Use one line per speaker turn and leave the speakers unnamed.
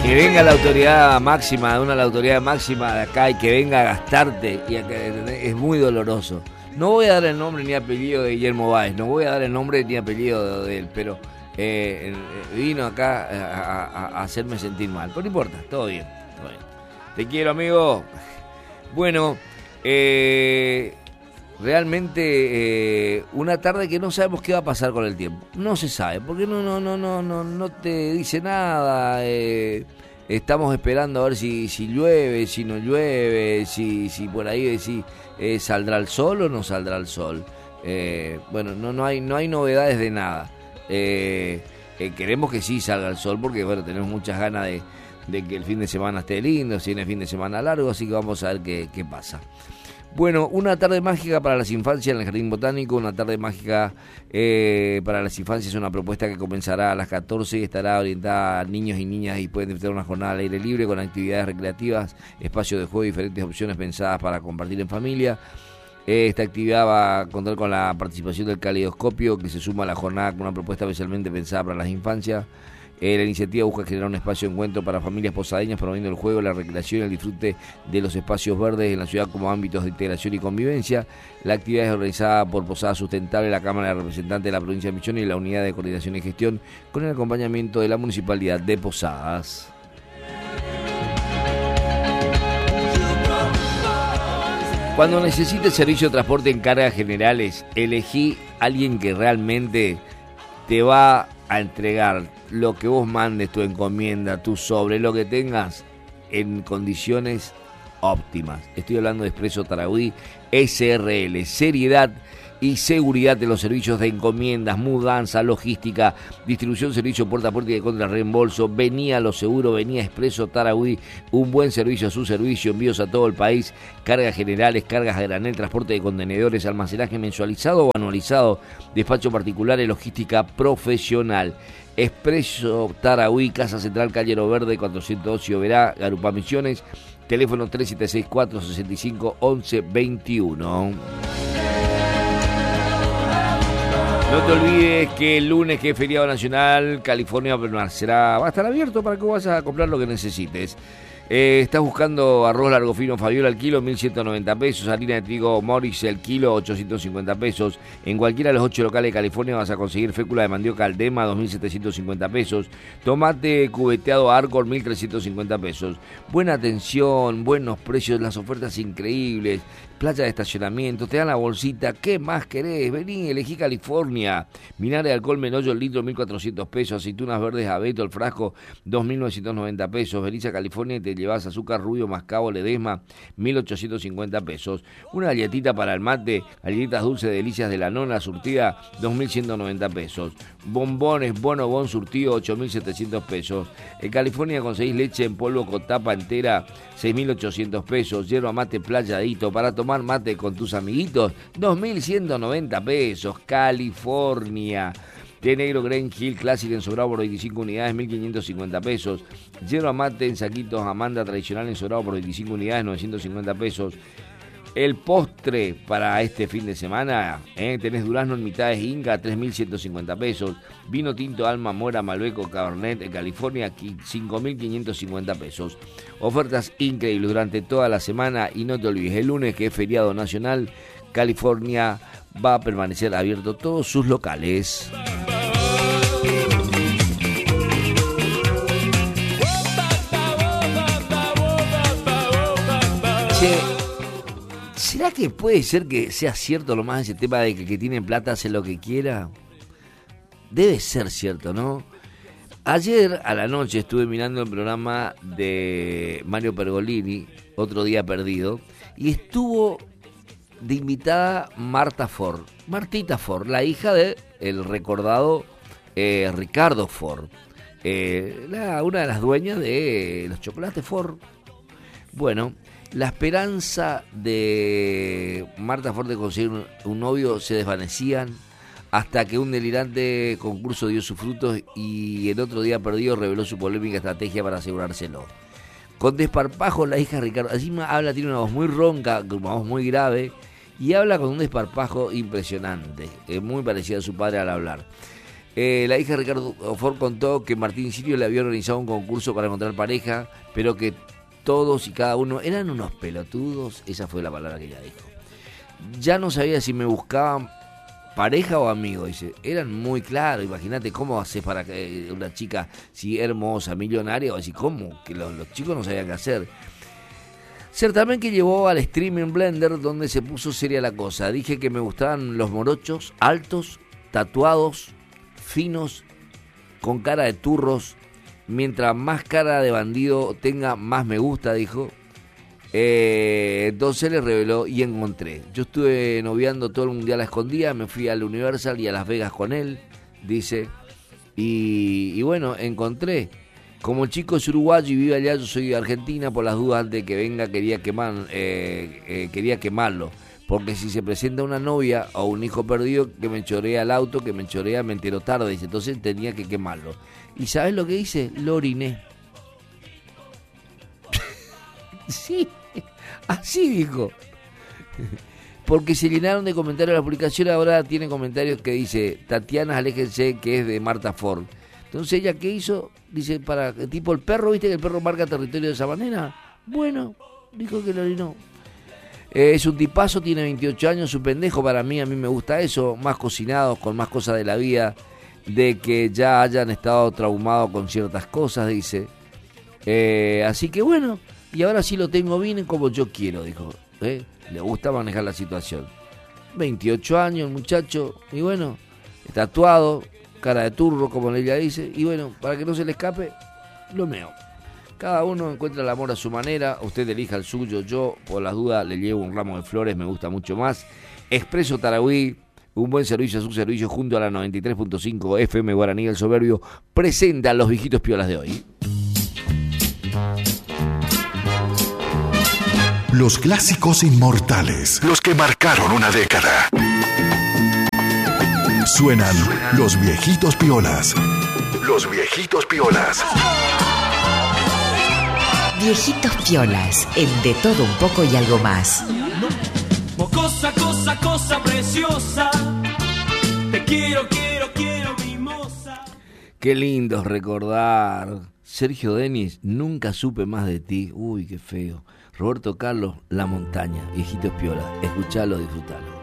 Que venga la autoridad máxima, la autoridad máxima de acá y que venga a gastarte, y es muy doloroso. No voy a dar el nombre ni apellido de Guillermo Báez, no voy a dar el nombre ni apellido de él, pero vino acá a hacerme sentir mal. Pero no importa, todo bien, todo bien. Te quiero, amigo. Bueno, realmente una tarde que no sabemos qué va a pasar con el tiempo. No se sabe, porque no te dice nada. Estamos esperando a ver si llueve, si no llueve, si por ahí decís saldrá el sol o no saldrá el sol. Bueno, no hay novedades de nada. Queremos que sí salga el sol porque bueno, tenemos muchas ganas de que el fin de semana esté lindo, si viene fin de semana largo, así que vamos a ver qué pasa. Bueno, una tarde mágica para las infancias en el Jardín Botánico. Una tarde mágica para las infancias es una propuesta que comenzará a las 14 y estará orientada a niños y niñas y pueden disfrutar una jornada al aire libre con actividades recreativas, espacios de juego y diferentes opciones pensadas para compartir en familia. Esta actividad va a contar con la participación del Caleidoscopio, que se suma a la jornada con una propuesta especialmente pensada para las infancias. La iniciativa busca generar un espacio de encuentro para familias posadeñas, promoviendo el juego, la recreación y el disfrute de los espacios verdes en la ciudad como ámbitos de integración y convivencia. La actividad es organizada por Posada Sustentable, la Cámara de Representantes de la Provincia de Misiones y la Unidad de Coordinación y Gestión, con el acompañamiento de la Municipalidad de Posadas. Cuando necesites servicio de transporte en cargas generales, elegí a alguien que realmente te va a entregar lo que vos mandes, tu encomienda, tu sobre, lo que tengas en condiciones óptimas. Estoy hablando de Expreso Tarahui SRL, seriedad y seguridad de los servicios de encomiendas, mudanza, logística, distribución, servicio puerta a puerta y de contrarreembolso. Venía Lo Seguro, venía Expreso Tarahui, un buen servicio a su servicio, envíos a todo el país, cargas generales, cargas a granel, transporte de contenedores, almacenaje mensualizado o anualizado, despacho particular y logística profesional. Expreso Tarahui, Casa Central, Calle Aro Verde, 412 Oberá, Garupá Misiones, teléfono 3764-651121. No te olvides que el lunes, que es feriado nacional, California va a estar abierto para que vos vayas a comprar lo que necesites. Estás buscando arroz largo fino Fabiola al kilo, 1.190 pesos. Harina de trigo Morris el kilo, 850 pesos. En cualquiera de los 8 locales de California vas a conseguir fécula de mandioca Aldema, 2.750 pesos. Tomate cubeteado Arcor, 1.350 pesos. Buena atención, buenos precios, las ofertas increíbles. Playa de estacionamiento, te dan la bolsita, ¿qué más querés? Vení, elegí California. Vinagre de alcohol Menollo el litro, 1.400 pesos. Aceitunas verdes Abeto el frasco, 2.990 pesos. Venís a California y te llevas azúcar rubio Mascabo Ledesma, 1.850 pesos. Una galletita para el mate, galletitas dulces delicias de la nona surtida, 2.190 pesos. Bombones Bonobón surtido, 8.700 pesos. En California conseguís leche en polvo con tapa entera, 6.800 pesos. Yerba mate Playadito para tomar mate con tus amiguitos, 2.190 pesos. California. Té negro Green Hill Classic en sobrado por 25 unidades, 1.550 pesos. Yerba mate en saquitos Amanda tradicional en sobrado por 25 unidades, 950 pesos. El postre para este fin de semana, tenés durazno en mitades Inca, 3.150 pesos. Vino tinto Alma Mora Malbeco Cabernet en California, 5.550 pesos. Ofertas increíbles durante toda la semana y no te olvides, el lunes, que es feriado nacional, California va a permanecer abierto todos sus locales. ¿Será que puede ser que sea cierto lo más ese tema de que el que tiene plata hace lo que quiera? Debe ser cierto, ¿no? Ayer a la noche estuve mirando el programa de Mario Pergolini, Otro Día Perdido, y estuvo de invitada Martita Ford, la hija de el recordado Ricardo Ford, una de las dueñas de los chocolates Ford. Bueno, la esperanza de Marta Ford de conseguir un novio se desvanecían hasta que un delirante concurso dio sus frutos y el Otro Día Perdido reveló su polémica estrategia para asegurárselo. Con desparpajo la hija de Ricardo, encima habla, tiene una voz muy ronca, una voz muy grave, y habla con un desparpajo impresionante, muy parecida a su padre al hablar. La hija de Ricardo Ford contó que Martín Sirio le había organizado un concurso para encontrar pareja, pero que todos y cada uno eran unos pelotudos, esa fue la palabra que ella dijo. Ya no sabía si me buscaban pareja o amigo, dice. Eran muy claros, imagínate cómo haces para que una chica si hermosa, millonaria, o así, cómo, que los chicos no sabían qué hacer. Certamen que llevó al streaming Blender, donde se puso seria la cosa. Dije que me gustaban los morochos, altos, tatuados, finos, con cara de turros. Mientras más cara de bandido tenga, más me gusta, dijo. Entonces le reveló y encontré. Yo estuve noviando todo el mundial a escondidas, me fui al Universal y a Las Vegas con él, dice. Y bueno, encontré. Como el chico es uruguayo y vive allá, yo soy de Argentina, por las dudas antes de que venga quería quemarlo. Porque si se presenta una novia o un hijo perdido que me chorea el auto, que me chorea, me entero tarde, dice. Entonces tenía que quemarlo. ¿Y sabes lo que hice? Lo oriné. Sí, así dijo. Porque se llenaron de comentarios la publicación, ahora tiene comentarios que dice: Tatiana, aléjense, que es de Marta Ford. Entonces ella, ¿qué hizo? Dice, para tipo el perro, ¿viste que el perro marca territorio de esa manera? Bueno, dijo que lo orinó. Es un tipazo, tiene 28 años, un pendejo para mí, a mí me gusta eso, más cocinados, con más cosas de la vida, de que ya hayan estado traumados con ciertas cosas, dice. Así que bueno, y ahora sí lo tengo bien como yo quiero, dijo. Le gusta manejar la situación. 28 años, muchacho, y bueno, tatuado, cara de turro, como ella dice, y bueno, para que no se le escape, lo meo. Cada uno encuentra el amor a su manera, usted elija el suyo, yo por las dudas le llevo un ramo de flores, me gusta mucho más. Expreso Tarahui, un buen servicio a su servicio, junto a la 93.5 FM Guaraní El Soberbio, presenta a los viejitos piolas de hoy.
Los clásicos inmortales, los que marcaron una década. Suenan los viejitos piolas. Los viejitos piolas.
Viejitos piolas, el de todo un poco y algo más.
Cosa preciosa. Te quiero, mimosa.
Qué lindo es recordar. Sergio Denis, nunca supe más de ti. Uy, qué feo. Roberto Carlos, La Montaña, viejitos piolas. Escuchalo, disfrutalo.